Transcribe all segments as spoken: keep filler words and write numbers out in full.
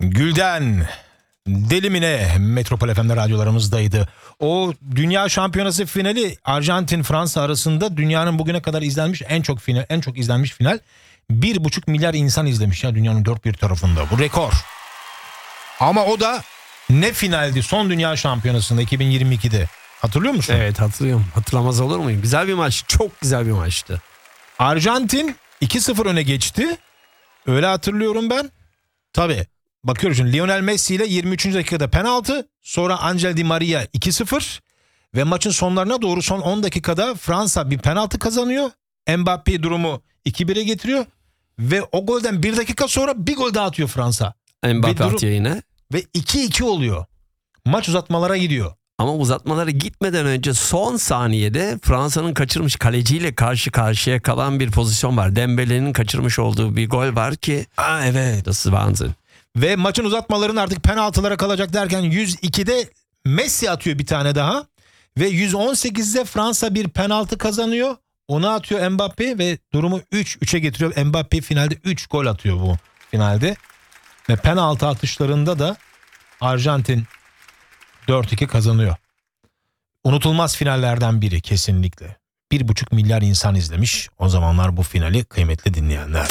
Gülden Delimine Metropol F M'de radyolarımızdaydı. O Dünya Şampiyonası finali Arjantin-Fransa arasında dünyanın bugüne kadar izlenmiş en çok final, en çok izlenmiş final. Bir buçuk milyar insan izlemiş ya dünyanın dört bir tarafında. Bu rekor. Ama o da ne finaldi son Dünya Şampiyonası'nda iki bin yirmi ikide. Hatırlıyor musun? Evet, hatırlıyorum. Hatırlamaz olur muyum? Güzel bir maç. Çok güzel bir maçtı. Arjantin iki sıfır öne geçti. Öyle hatırlıyorum ben. Tabii. Bakıyoruz şimdi Lionel Messi ile yirmi üçüncü dakikada penaltı. Sonra Angel Di Maria iki sıfır. Ve maçın sonlarına doğru son on dakikada Fransa bir penaltı kazanıyor. Mbappé durumu iki bire getiriyor. Ve o golden bir dakika sonra bir gol daha atıyor Fransa. Mbappé atıyor yine. Ve iki iki oluyor. Maç uzatmalara gidiyor. Ama uzatmalara gitmeden önce son saniyede Fransa'nın kaçırmış kaleciyle karşı karşıya kalan bir pozisyon var. Dembele'nin kaçırmış olduğu bir gol var ki. Aa, evet. Das ist Wahnsinn. Ve maçın uzatmaların artık penaltılara kalacak derken yüz ikide Messi atıyor bir tane daha. Ve yüz on sekizde Fransa bir penaltı kazanıyor. Onu atıyor Mbappé ve durumu üç üçe getiriyor. Mbappé finalde üç gol atıyor bu finalde. Ve penaltı atışlarında da Arjantin dört iki kazanıyor. Unutulmaz finallerden biri kesinlikle. Bir buçuk milyar insan izlemiş o zamanlar bu finali kıymetli dinleyenler.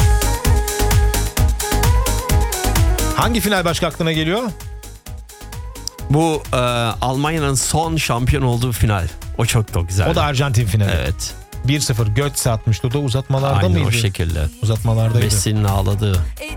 Hangi final başka aklına geliyor? Bu e, Almanya'nın son şampiyon olduğu final. O çok da güzel. O da Arjantin finali. Evet. bir sıfır Götze atmıştı. O da uzatmalarda Aynen mıydı? o şekilde. Uzatmalardaydı. Messi'nin ağladığı.